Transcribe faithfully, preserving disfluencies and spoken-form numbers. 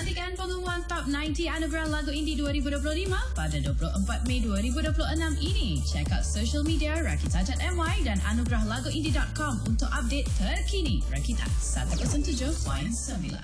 Nantikan pengumuman Top sembilan puluh Anugerah Lagu Indie dua ribu dua puluh lima pada dua puluh empat Mei dua ribu dua puluh enam ini. Check out social media rakita dot my dan anugerah lagu indie dot com untuk update terkini. Rakita seratus tujuh titik sembilan.